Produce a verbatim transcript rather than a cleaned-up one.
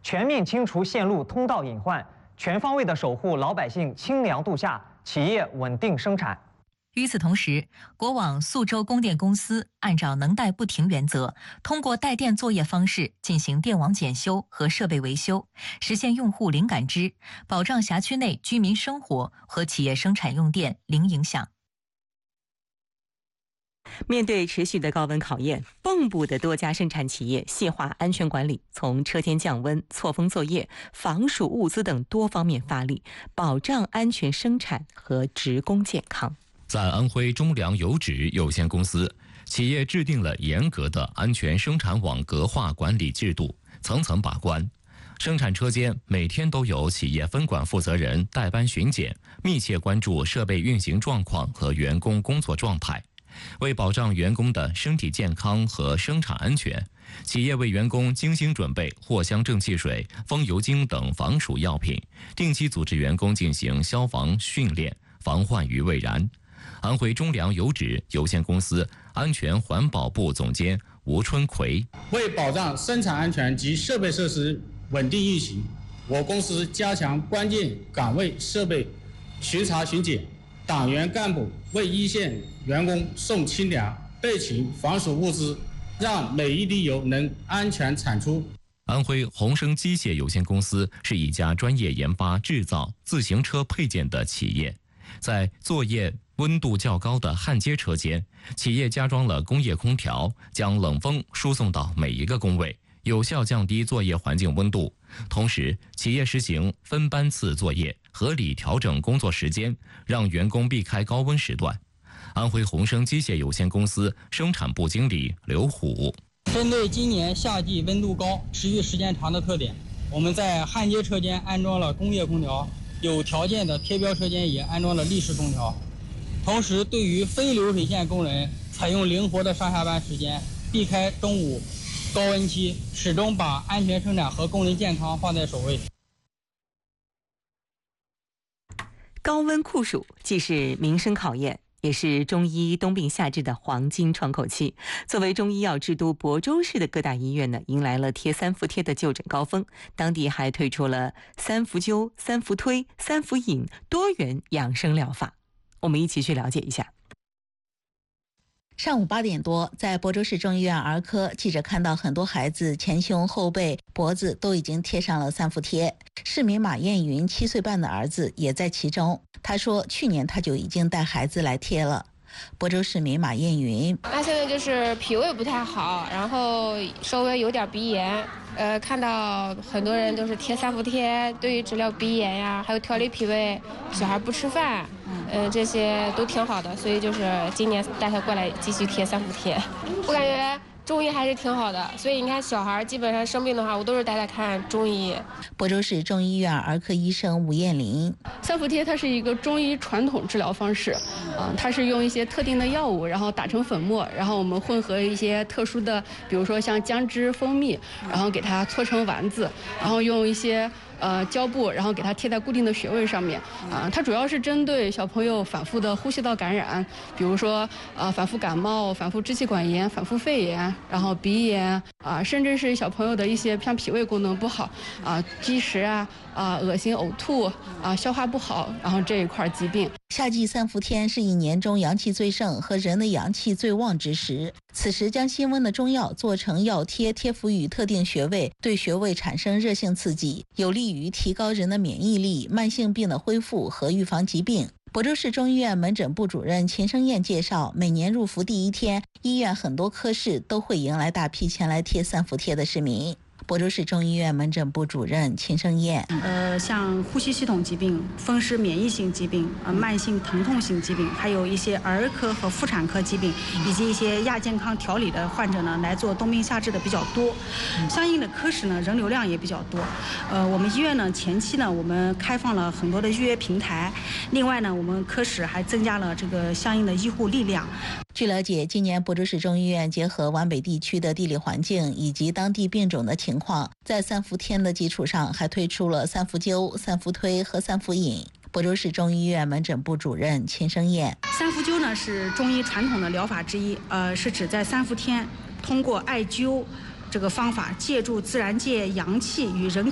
全面清除线路通道隐患，全方位的守护老百姓清凉度夏，企业稳定生产。 与此同时，国网宿州供电公司按照能带不停原则，通过带电作业方式进行电网检修和设备维修，实现用户零感知，保障辖区内居民生活和企业生产用电零影响。 面对持续的高温考验，蚌埠的多家生产企业细化安全管理，从车间降温、错峰作业、防暑物资等多方面发力，保障安全生产和职工健康。 在安徽中粮油脂有限公司，企业制定了严格的安全生产网格化管理制度，层层把关。生产车间每天都有企业分管负责人带班巡检，密切关注设备运行状况和员工工作状态。为保障员工的身体健康和生产安全，企业为员工精心准备藿香正气水、风油精等防暑药品，定期组织员工进行消防训练，防患于未然。安徽中粮油脂有限公司安全环保部总监吴春奎： 为保障生产安全及设备设施稳定运行，我公司加强关键岗位设备巡查巡检，党员干部为一线员工送清凉、备勤防暑物资，让每一滴油能安全产出。 安徽宏升机械有限公司是一家专业研发制造自行车配件的企业，在作业温度较高的焊接车间，企业加装了工业空调，将冷风输送到每一个工位，有效降低作业环境温度。同时，企业实行分班次作业，合理调整工作时间，让员工避开高温时段。安徽宏升机械有限公司生产部经理刘虎： 针对今年夏季温度高、持续时间长的特点，我们在焊接车间安装了工业空调，有条件的贴标车间也安装了立式空调。同时，对于非流水线工人，采用灵活的上下班时间，避开中午高温期，始终把安全生产和工人健康放在首位。 高温酷暑既是民生考验，也是中医冬病夏治的黄金窗口期。作为中医药之都亳州市的各大医院呢，迎来了贴三伏贴的就诊高峰，当地还推出了三伏灸、三伏推、三伏饮多元养生疗法。我们一起去了解一下。 上午八点多，在亳州市中医院儿科，记者看到很多孩子前胸、后背、脖子都已经贴上了三伏贴。市民马艳云七岁半的儿子也在其中。他说，去年他就已经带孩子来贴了。亳州市民马艳云： 他现在就是脾胃不太好，然后稍微有点鼻炎。呃，看到很多人都是贴三伏贴，对于治疗鼻炎呀，还有调理脾胃，小孩不吃饭，呃，这些都挺好的，所以就是今年带他过来继续贴三伏贴。我感觉中医还是挺好的，所以你看小孩基本上生病的话，我都是带他看中医。 亳州市中医院儿科医生吴艳玲： 三伏贴它是一个中医传统治疗方式，啊、呃，它是用一些特定的药物，然后打成粉末，然后我们混合一些特殊的，比如说像姜汁、蜂蜜，然后给它搓成丸子，然后用一些呃胶布，然后给它贴在固定的穴位上面。啊、呃，它主要是针对小朋友反复的呼吸道感染，比如说呃反复感冒、反复支气管炎、反复肺炎，然后鼻炎啊、呃，甚至是小朋友的一些像脾胃功能不好啊、呃、积食啊啊、恶心呕吐啊、呃、消化不好，然后这一块疾病。 夏季三伏天是一年中阳气最盛和人的阳气最旺之时，此时将辛温的中药做成药贴，贴敷于特定穴位，对穴位产生热性刺激，有利于提高人的免疫力、慢性病的恢复和预防疾病。亳州市中医院门诊部主任秦生燕介绍，每年入伏第一天，医院很多科室都会迎来大批前来贴三伏贴的市民。亳州市中医院门诊部主任秦生燕： 呃，像呼吸系统疾病、风湿免疫性疾病、呃慢性疼痛性疾病，还有一些儿科和妇产科疾病，以及一些亚健康调理的患者呢，来做冬病夏治的比较多。相应的科室呢，人流量也比较多。呃，我们医院呢，前期呢，我们开放了很多的预约平台，另外呢，我们科室还增加了这个相应的医护力量。 据了解，今年亳州市中医院结合皖北地区的地理环境以及当地病种的情况，在三伏天的基础上，还推出了三伏灸、三伏推和三伏饮。亳州市中医院门诊部主任秦生燕： 三伏灸呢是中医传统的疗法之一，呃，是指在三伏天通过艾灸这个方法，借助自然界阳气与人体